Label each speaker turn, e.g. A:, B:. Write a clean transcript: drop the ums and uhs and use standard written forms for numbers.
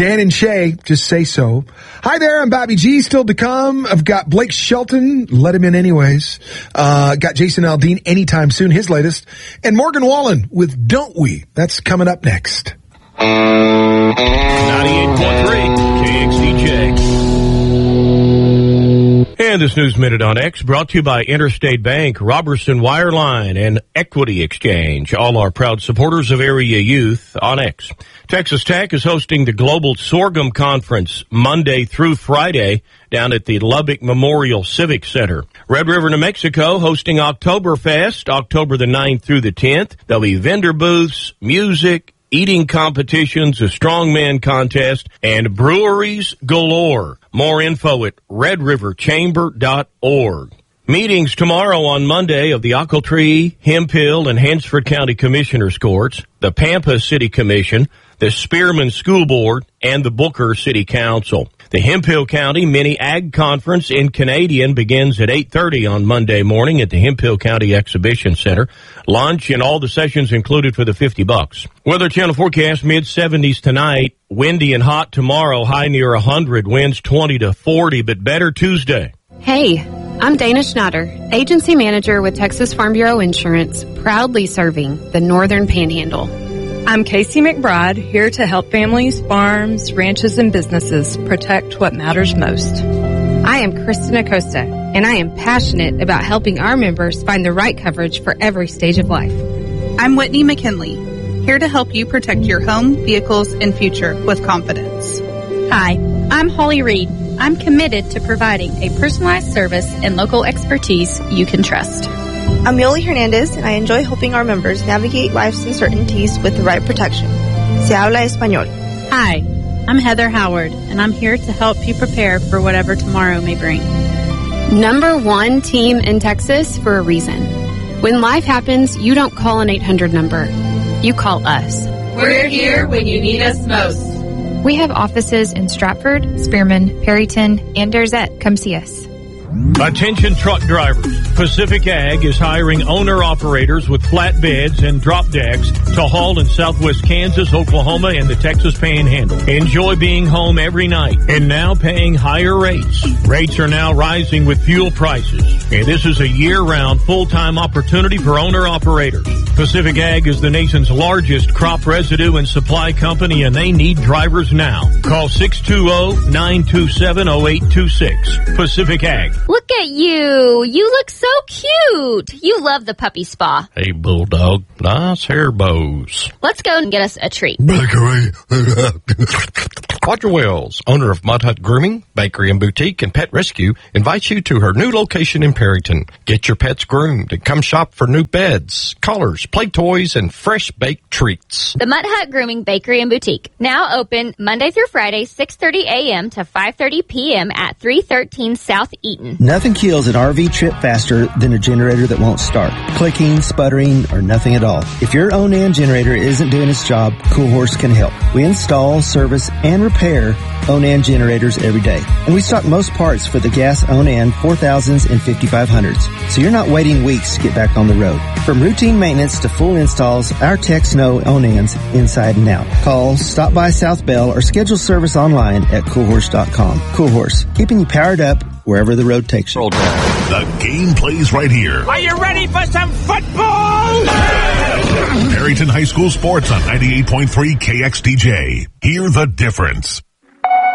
A: Dan and Shay, just say so. Hi there, I'm Bobby G, still to come. I've got Blake Shelton, let him in anyways. Got Jason Aldean anytime soon, his latest. And Morgan Wallen with Don't We? That's coming up next.
B: 98.3 KXDJ. And this News Minute on X brought to you by Interstate Bank, Robertson Wireline, and Equity Exchange, all are proud supporters of area youth on X. Texas Tech is hosting the Global Sorghum Conference Monday through Friday down at the Lubbock Memorial Civic Center. Red River, New Mexico, hosting Oktoberfest, October the 9th through the 10th. There'll be vendor booths, music, eating competitions, a strongman contest, and breweries galore. More info at redriverchamber.org. Meetings tomorrow on Monday of the Ochiltree, Hemphill, and Hansford County Commissioners Courts, the Pampa City Commission, the Spearman School Board, and the Booker City Council. The Hemphill County Mini Ag Conference in Canadian begins at 8:30 on Monday morning at the Hemphill County Exhibition Center. Lunch and all the sessions included for the $50. Weather Channel forecast mid-70s tonight, windy and hot tomorrow, high near 100, winds 20 to 40, but better Tuesday.
C: Hey, I'm Dana Schneider, Agency Manager with Texas Farm Bureau Insurance, proudly serving the Northern Panhandle.
D: I'm Casey McBride, here to help families, farms, ranches, and businesses protect what matters most.
C: I am Kristen Acosta, and I am passionate about helping our members find the right coverage for every stage of life.
E: I'm Whitney McKinley, here to help you protect your home, vehicles, and future with confidence.
F: Hi, I'm Holly Reed. I'm committed to providing a personalized service and local expertise you can trust.
G: I'm Yoli Hernandez, and I enjoy helping our members navigate life's uncertainties with the right protection. Se habla español.
F: Hi, I'm Heather Howard, and I'm here to help you prepare for whatever tomorrow may bring.
C: Number one team in Texas for a reason. When life happens, you don't call an 800 number. You call us.
H: We're here when you need us most.
I: We have offices in Stratford, Spearman, Perryton, and Derzett. Come see us.
B: Attention truck drivers. Pacific Ag is hiring owner-operators with flatbeds and drop decks to haul in southwest Kansas, Oklahoma, and the Texas Panhandle. Enjoy being home every night and now paying higher rates. Rates are now rising with fuel prices, and this is a year-round full-time opportunity for owner-operators. Pacific Ag is the nation's largest crop residue and supply company, and they need drivers now. Call 620-927-0826. Pacific Ag.
J: Look at you. You look so cute. You love the puppy spa.
K: Hey, Bulldog. Nice hair bows.
J: Let's go and get us a treat.
K: Bakery. Quadra Wells, owner of Mud Hut Grooming, Bakery and Boutique, and Pet Rescue, invites you to her new location in Perryton. Get your pets groomed and come shop for new beds, collars, play toys, and fresh baked treats.
J: The Mud Hut Grooming, Bakery and Boutique. Now open Monday through Friday, 6:30 a.m. to 5:30 p.m. at 313 South Eaton.
L: Nothing kills an RV trip faster than a generator that won't start. Clicking, sputtering, or nothing at all. If your own-end generator isn't doing its job, Cool Horse can help. We install, service, and repair own-end generators every day. And we stock most parts for the gas own-end 4000s and 5500s. So you're not waiting weeks to get back on the road. From routine maintenance to full installs, our techs know own-ends inside and out. Call, stop by South Bell, or schedule service online at coolhorse.com. Cool Horse, keeping you powered up wherever the road takes you.
M: The game plays right here.
N: Are you ready for some football?
M: Perryton High School Sports on 98.3 KXDJ. Hear the difference.